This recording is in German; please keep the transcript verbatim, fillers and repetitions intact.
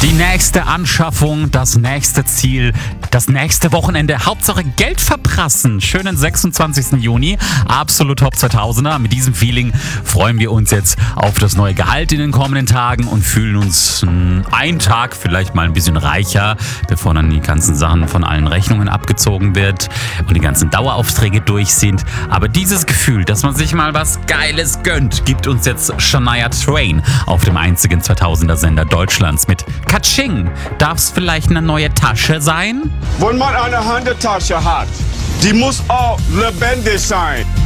Die nächste Anschaffung, das nächste Ziel, das nächste Wochenende. Hauptsache Geld verprassen. Schönen sechsundzwanzigsten Juni. Absolut Top zweitausender. Mit diesem Feeling freuen wir uns jetzt auf das neue Gehalt in den kommenden Tagen und fühlen uns mh, einen Tag vielleicht mal ein bisschen reicher, bevor dann die ganzen Sachen von allen Rechnungen abgezogen wird und die ganzen Daueraufträge durch sind. Aber dieses Gefühl, dass man sich mal was Geiles gönnt, gibt uns jetzt Shania Twain auf dem einzigen zweitausender-Sender Deutschlands mit Katsching. Darf es vielleicht eine neue Tasche sein? Wenn man eine Handtasche hat, die muss auch lebendig sein.